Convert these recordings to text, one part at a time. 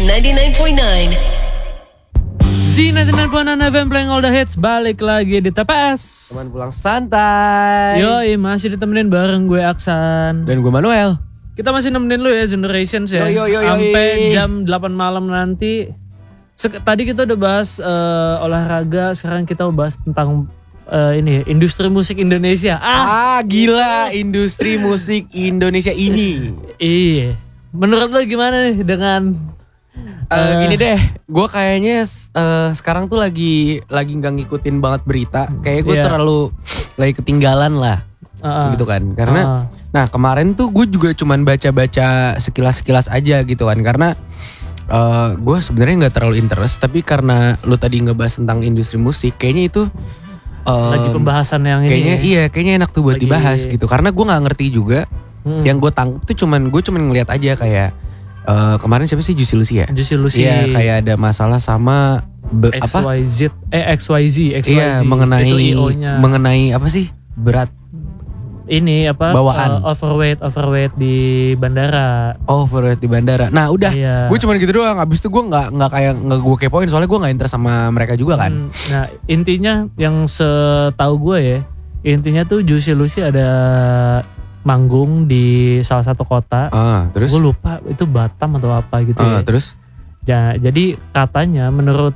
Z99.9. Z99.9 FM playing all the hits. Balik lagi di TPS. Teman pulang santai. Yoi, masih ditemenin bareng gue Aksan. Dan gue Manuel. Kita masih nemenin lu ya Generations ya. Yo. Sampai jam 8 malam nanti. Tadi kita udah bahas olahraga. Sekarang kita mau bahas tentang industri musik Indonesia. Gila industri musik Indonesia ini. Iya. Menurut lu gimana nih dengan gini deh, gue kayaknya sekarang tuh lagi nggak ngikutin banget berita. Kayak gue terlalu lagi ketinggalan lah, gitu kan. Karena, nah kemarin tuh gue juga cuman baca-baca sekilas aja gitu kan. Karena gue sebenarnya nggak terlalu interest, tapi karena lu tadi ngebahas tentang industri musik, kayaknya itu lagi pembahasan yang kayaknya ini. Kayaknya enak tuh buat dibahas gitu. Karena gue nggak ngerti juga. Yang gue tangkap tuh gue cuman ngeliat aja kayak. Kemarin siapa sih Juicy Lucy ya? Juicy Lucy. Iya kayak ada masalah sama XYZ. Iya mengenai apa sih berat ini apa bawaan overweight di bandara. Overweight di bandara. Nah udah, gue cuman gitu doang. Abis itu gue nggak gue kepoin soalnya gue nggak interest sama mereka juga kan. Nah intinya yang setahu gue ya, intinya tuh Juicy Lucy ada manggung di salah satu kota. Terus? Gue lupa itu Batam atau apa gitu ya. Terus? Ya, jadi katanya menurut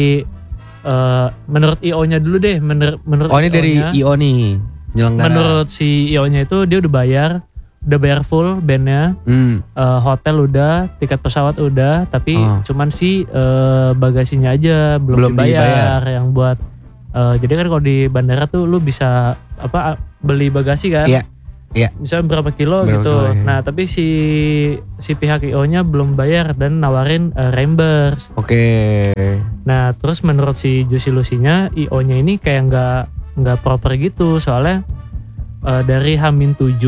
menurut IO-nya dulu deh. Menurut ini dari IO nih penyelenggara. Menurut si IO-nya itu dia udah bayar full bandnya. Hotel udah, tiket pesawat udah, tapi cuman bagasinya aja belum dibayar. Yang buat jadi kan kalau di bandara tuh lu bisa beli bagasi kan. Iya. Misalnya berapa kilo gitu. Nah tapi si pihak IO-nya belum bayar dan nawarin reimburse. Oke. Nah terus menurut si Juicy Lucy-nya IO-nya ini kayak nggak proper gitu. Soalnya dari H-7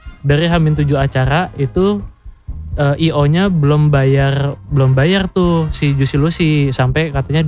acara itu IO-nya belum bayar tuh si Juicy Lucy. Sampai katanya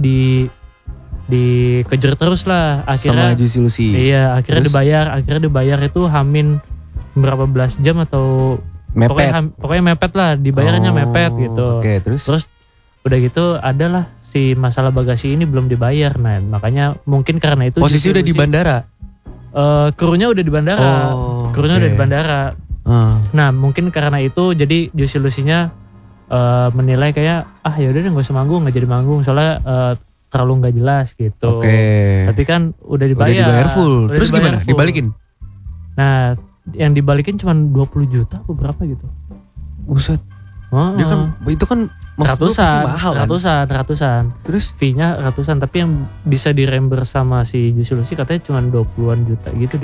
dikejar terus lah akhirnya. Sama Juicy Lucy. Iya akhirnya dibayar itu H- berapa belas jam atau mepet. Pokoknya mepet lah, dibayarnya mepet gitu. Oke, terus udah gitu adalah si masalah bagasi ini belum dibayar. Nah makanya mungkin karena itu posisi udah di bandara. Krunya udah di bandara. Udah di bandara. Nah mungkin karena itu jadi Juicy Lucy-nya menilai kayak yaudah deh gak usah manggung, gak jadi manggung soalnya terlalu gak jelas gitu. Tapi kan udah dibayar full. Terus gimana? Full. Dibalikin? Nah yang dibalikin cuma 20 juta atau berapa gitu. Buset. Dia kan itu kan ratusan. Terus fee-nya ratusan, tapi yang bisa di-reimburse sama si Juicy Lucy katanya cuma 20-an juta gitu deh.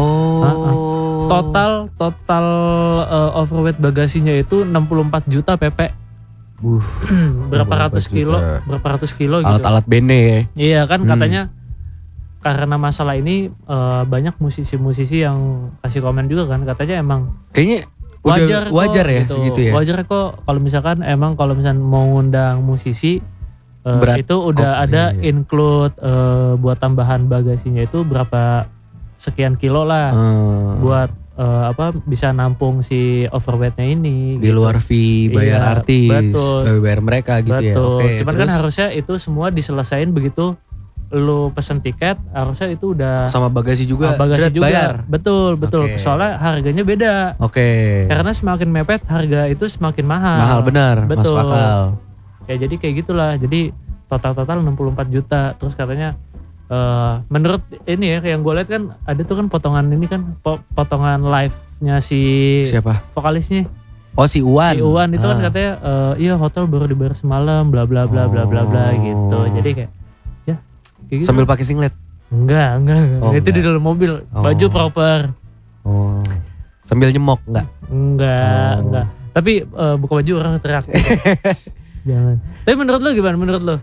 Total overweight bagasinya itu 64 juta PP. Berapa ratus kilo gitu. Alat-alat bene. Iya kan katanya karena masalah ini banyak musisi-musisi yang kasih komen juga kan, katanya emang kayaknya wajar ya gitu. Segitu ya. Wajar kok kalau misalkan mau ngundang musisi itu udah ada include buat tambahan bagasinya itu berapa sekian kilo lah buat bisa nampung si overweightnya ini. Di luar fee bayar artis, bayar mereka gitu ya. Cuman kan harusnya itu semua diselesain begitu lu pesen tiket, harusnya itu udah sama bagasi juga. Bayar. Betul. Soalnya harganya beda. Karena semakin mepet harga itu semakin mahal. Mahal benar. Betul. Masuk akal. Ya jadi kayak gitulah. Jadi total 64 juta. Terus katanya menurut ini ya yang gue lihat kan ada tuh kan potongan ini kan potongan live-nya si siapa? Vokalisnya. Si Uwan. Si Uwan itu kan katanya iya hotel baru dibayar semalam bla bla bla bla bla bla gitu. Jadi kayak gitu. Sambil pakai singlet? Enggak. Itu di dalam mobil, baju proper. Sambil nyemok Enggak. Tapi buka baju orang teriak. Jangan. Tapi menurut lo gimana?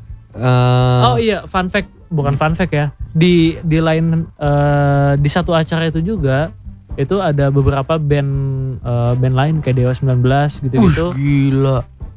Fun fact, bukan fun fact ya. Di lain di satu acara itu juga itu ada beberapa band lain kayak Dewa 19 gitu-gitu. Gila.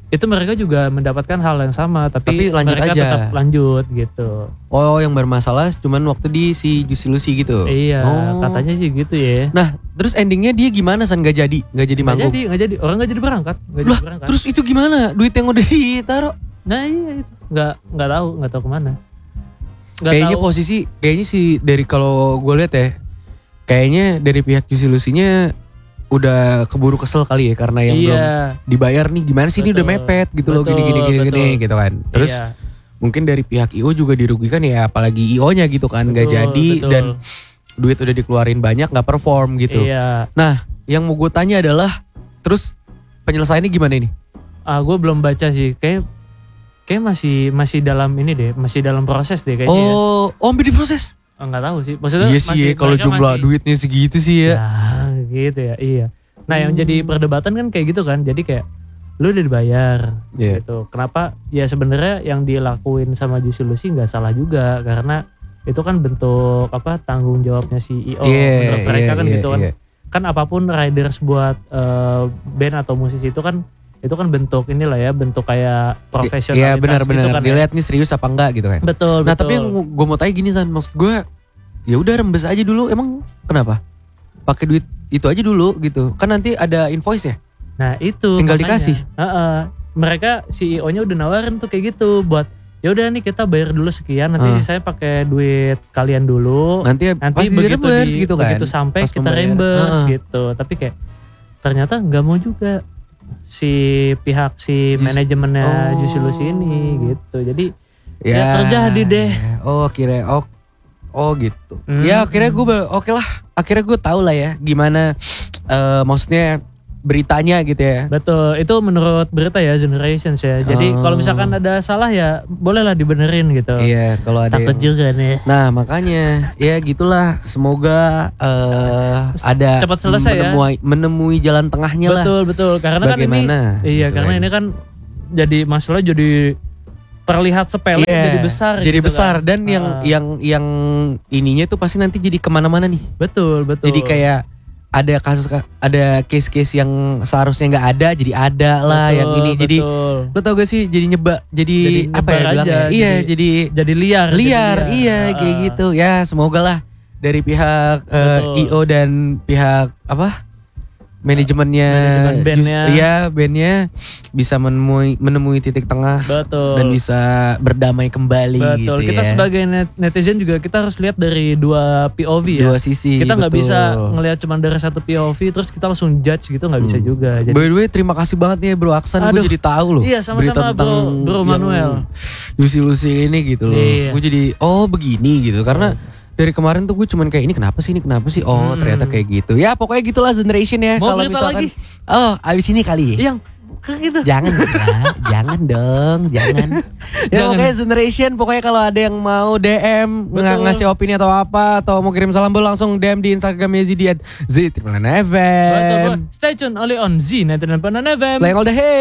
itu mereka juga mendapatkan hal yang sama, tapi lanjut mereka aja. tetap lanjut gitu. Oh, yang bermasalah cuman waktu di si Juicy Lucy gitu. Iya, katanya sih gitu ya. Nah, terus endingnya dia gimana San? Gak jadi manggung. Gak jadi. Orang gak jadi berangkat. Terus itu gimana? Duit yang udah ditaruh? Nah iya itu. Gak tahu kemana. Kayaknya sih dari kalau gue lihat ya, kayaknya dari pihak Juicy Lucy-nya udah keburu kesel kali ya karena yang belum dibayar nih, gimana sih ini udah mepet gitu loh, gini gitu kan. Terus mungkin dari pihak IO juga dirugikan ya, apalagi IO-nya gitu kan, gak jadi dan duit udah dikeluarin banyak gak perform gitu. Nah yang mau gue tanya adalah terus penyelesaiannya gimana ini? Gue belum baca sih, kayak masih dalam ini deh, masih dalam proses deh kayaknya. Sampai diproses? Nggak tahu sih, maksudnya iya sih kalau jumlah duitnya segitu sih ya. Gitu ya, iya. Nah yang jadi perdebatan kan kayak gitu kan, jadi kayak lu udah dibayar gitu. Kenapa? Ya sebenarnya yang dilakuin sama Juicy Lucy nggak salah juga, karena itu kan bentuk tanggung jawabnya CEO menurut mereka kan gitu kan. Kan apapun riders buat band atau musisi itu kan bentuk inilah ya, bentuk kayak profesionalitas. Iya benar. Gitu kan, dilihat nih serius apa enggak gitu kan. Betul. Nah tapi yang gue mau tanya gini San, maksud gue ya udah rembes aja dulu, emang kenapa? Pakai duit itu aja dulu gitu, kan nanti ada invoice ya. Nah itu tinggal makanya dikasih. Mereka CEO-nya udah nawarin tuh kayak gitu, buat ya udah nih kita bayar dulu sekian, nanti sisanya pakai duit kalian dulu. Nanti begitu sampai kita reimburse gitu. Tapi kayak ternyata nggak mau juga si manajemennya Juicy Lucy ini gitu. Jadi ya terjadi deh. Gitu. Ya akhirnya gue akhirnya gue tahu lah ya gimana maksudnya beritanya gitu ya. Betul, itu menurut berita ya Generations ya. Jadi kalau misalkan ada salah ya bolehlah dibenerin gitu. Iya, kalau ada takut juga nih. Nah makanya ya gitulah, semoga ada cepat selesai menemui jalan tengahnya lah. Betul karena bagaimana, kan ini gitu karena kan. ini kan jadi masalah, jadi terlihat sepele jadi besar. Jadi gitu besar kan. Dan yang ininya tuh pasti nanti jadi kemana-mana nih. Betul. Jadi kayak ada case-case yang seharusnya nggak ada jadi ada lah yang ini. Jadi lo tau gak sih jadi apa ya bilangnya? Iya jadi liar. Iya kayak gitu ya. Semoga lah dari pihak IO dan pihak manajemennya bandnya bisa menemui titik tengah. Betul. Dan bisa berdamai kembali. Betul. Gitu kita sebagai netizen juga kita harus lihat dari dua POV ya. Dua sisi. Kita nggak bisa ngelihat cuma dari satu POV terus kita langsung judge gitu, nggak bisa juga. Jadi, by the way terima kasih banget nih Bro Aksan, gue jadi tahu loh. Iya sama-sama Bro Manuel. Juicy Lucy ini gitu loh. Gue jadi begini gitu karena dari kemarin tuh gue cuman kayak ini kenapa sih ternyata kayak gitu. Ya pokoknya gitulah Generation ya. Kalau misalkan lagi? Abis ini kali ya. Yang gitu. Jangan dong. Ya pokoknya Generation, pokoknya kalau ada yang mau DM ngasih opini atau apa atau mau kirim salam boleh langsung DM di Instagramnya Z di @Z_FM. Stay tune only on Z99.9 FM. Playing all the hits.